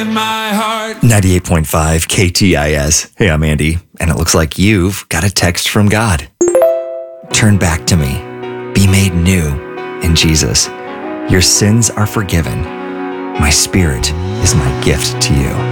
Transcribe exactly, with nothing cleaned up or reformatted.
in my heart. ninety-eight point five K T I S. Hey, I'm Andy, and it looks like you've got a text from God. Turn back to me. Be made new in Jesus. Your sins are forgiven. My spirit is my gift to you.